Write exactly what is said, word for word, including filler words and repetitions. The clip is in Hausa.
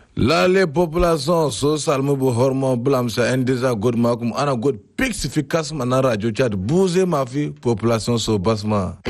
Lale population so salmu bu hormo blamsa endeza god makum ana god pixifikas mana radio chat bouze mafi population so basma.